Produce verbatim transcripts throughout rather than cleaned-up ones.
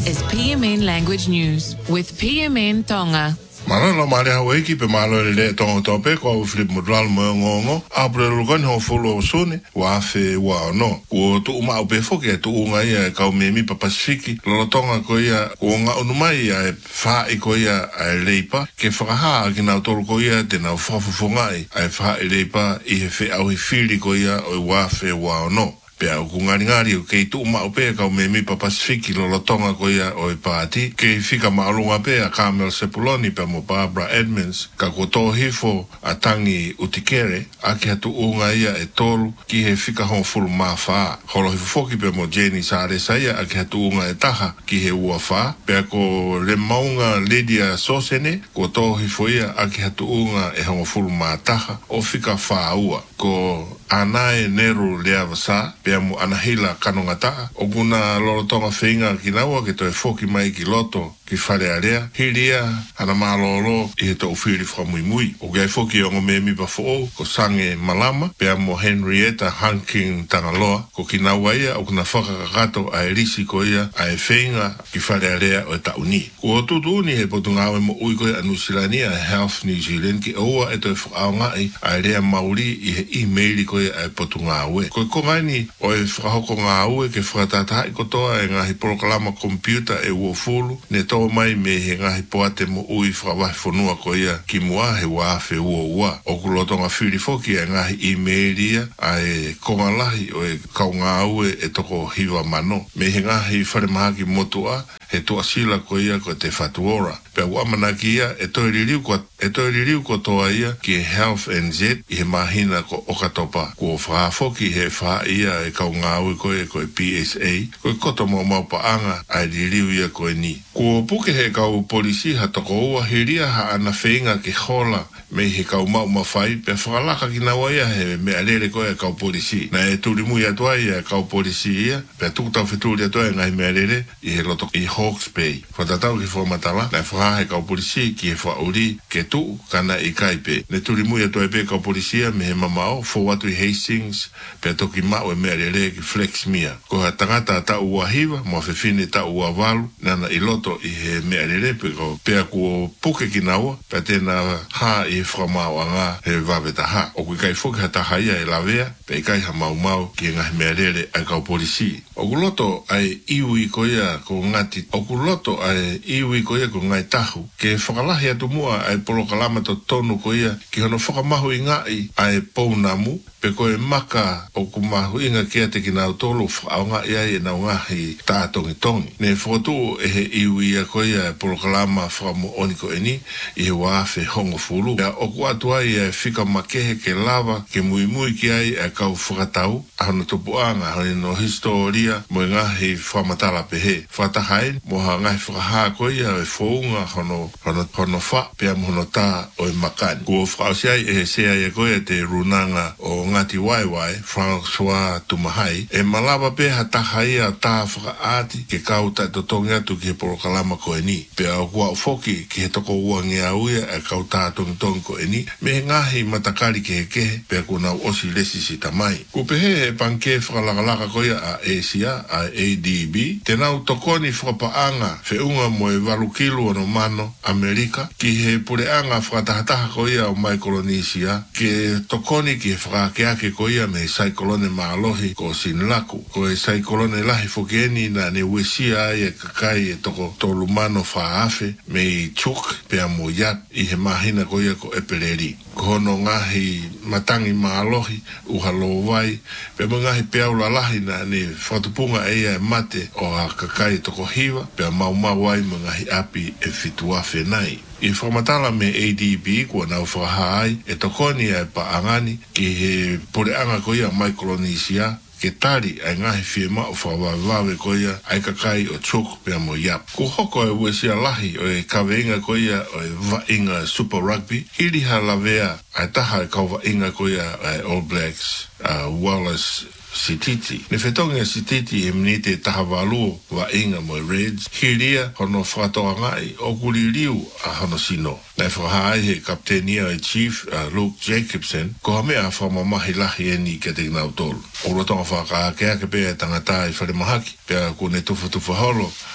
is P M N Language News with P M N Tonga. Mana lo mare hawe ki pe malo le tongo tope ko flip modal mo ngongo abre lo kan ho folo sone wa fe wa no ko tu ma pe fo ke tu nga ia ka me mi pa pasifiki lo tonga ko ia ko nga onu mai ia fa i ko ia leipa ke fa ha ki na to ko ia te na fa fo ngai ai fa leipa i fe au i fili ko ia o wa fe wa no pea o kungari ngari o kei tu ma o pea ka o me mi pa Pasifiki lo lotonga ko ia o i pāti kei fika maalunga pea Carmel Sepuloni pea mo Barbara Edmonds ka koto hifo a tangi utikere a ki hatu unga ia e tolu ki he fika hon fulu maa faa holo hifo foki pea mo Jenny Sare Saia a ki hatu unga e taha ki he ua faa pea ko le maunga Lydia Sosene koto hifo ia a ki hatu unga e hon fulu maa taha o fika faa ua ko anae neru lea wasa pea mo anahila kanongata o kuna lolotonga whinga ki naua ke toi foki mai ki loto ki whare area hiria ana malolo i he tau whiri whamui mui o gai foki o ngome mi pa fo ko sange malama pea mo Henrietta Hanking Tangaloa ko ki naua ia o kuna whakakato a erisi ko ia a e whinga ki whare area o e tauni ko o tutu uni he potungawe mo ui koe anu silania Health New Zealand ki oua e toi whakaongai a area mauri i he emaili koe a e potungawe ko kongani o e whakahoko ngā ue ke whakatata i kotoa e ngahi proklama computer e uofulu ne tō mai me he ngahi poate mo ui whakawahi whanua ko ia ki mua he wafe ua ua. O kulotonga whiri foki e ngahi emailia a e kongalahi o e kau ngā ue e toko hiwa mano. Me he ngahi wharemahaki motua he toa sila ko ia ko te whatuora. Pea uamana ki ia e toi ririu ko, e toi ririu ko toa ia ki e Health N Z i he mahina ko okatopa. Ko whaafoki he wha ia e kau ngāui ko e ko e P S A ko e koto mo maupa anga ai ririu ia ko e ni. Ko puke he kau polisi ha toko ua hiria ha ana whenga ke hola me he kau mau mawhai pea whakalaka ki naua ia he me alere ko e kau polisi. Na e turi mui atua ia e kau polisi ia pea tukutau wheturi atua e ngai me alere i he loto i Hawke's Bay. Whatatau ki whamatala na e whakahe kau polisi ki e whauri ke tu kana i kaipe. Ne turi mui atua e pe kau polisia me he mamao fōwatu i Hastings pea toki mau e me alere ki Flex-Mia. Ko ha tangata ta ua hiva mo whewhine ta ua walu nana i loto i he me alere pe ko pea kua puke ki naua pea tēnā ha i whamau anga he waweta ha. O kui kai whuki ha tahaia e lawea pe kai ha mau mau ki ngahi me alere ai kau polisi. O kuloto ai iwi ko ia ko ngati. O kuloto ai iwi ko ia ko ngai tahu. Ke whakalahi atu mua ai polokalama to tonu ko ia ki hono whakamahu i ngai ai pounamu pe koe maka o kumahu inga kia te ki nau tolu whakaonga ia e nau ngahi tātongi tongi. Ne whotu e he iwi ia ko ia e polokalama whakamu oni ko eni i he wafe hongo fulu. Ia o kuatua ia e whika makehe ke lava ke mui mui ki ai e kau whakatau a hono topuanga honi no historia mo ngahi whamatala pehe. Whatahain mo ha ngahi whakaha ko ia e whounga hono hono hono wha pia mohono tā o e makani. Kua whakausiai e he sea ia ko ia te runanga o ngati waiwai François Tumahai e malawa pe ha tahaia tā whakaati ke kauta to tongi atu ki he polokalama ko e ni. Pea o kua ufoki ki he toko ua ngea uia e kauta tongi tongi ko e ni me he ngahi matakari ke he kehe pea kuna osi lesi si tamai. Kupehe he panke whakalakalaka ko ia a Asia a A D B tenau tokoni whakapaanga whiunga mo e walu kilu ano mano Amerika ki he pureanga whakatahataha ko ia o Micronesia ke tokoni ki he whakake ake ko ia me saikolone maalohi ko sinlaku ko e saikolone lahi fokieni na ne wesia e kakai e toko tolu mano whaafe me i chuk pea mo yat i he mahina ko ia ko epeleri ko hono ngahi matangi maalohi uhalo wai pe mo ngahi pea ulalahi na ne whatupunga e ia e mate o a kakai toko hiwa pea mau mau wai mo ngahi api e fituafe nai. I whamatala me A D B kua nau whahai e tokoni e paangani ki he pureanga ko ia Micronesia ke tari ai ngahi whiema o whawawawe ko ia ai kakai o chok pia mo yap. Ko hoko e uesia lahi o e kaweinga ko ia o e vainga Super Rugby hiri ha lavea ai taha e kau vainga ko ia All Blacks uh, Wallace Sititi. Ne whetonga Sititi e minite taha waluo wa inga mo Reds. Hiria hono whakatoa ngai o kuri riu a hono sino. Nei whahai he kaptenia e Chief uh, Luke Jacobson ko hamea whamamahi lahi e ni ke te nau tolu. O rotonga whakaakea ke pēa tangata i wharimahaki. Pēa ko ne tufa tufa holo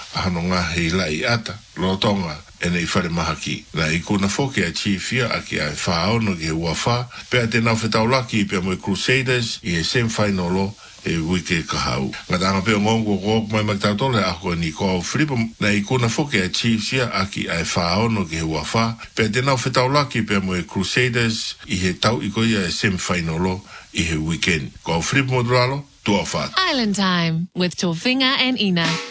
hano ngā hei lai ata, lo tonga, e nei whare mahaki. Na i kuna foke a chiefia a ki a whaono ki he uawha, pea te nau whetau laki pea mo Crusaders i he semi-final e wike kahau. Ngā tanga peo ngongo kōk mai maktautole a koe ni kō Filipo na i kuna foke a chiefia a ki a whaono ki he uawha, pea te nau whetau laki pea mo Crusaders i he tau i koe a semi-final i he weekend. Kō Filipo Moduralo, tua whāt. Island Time with Tofinga and Ina.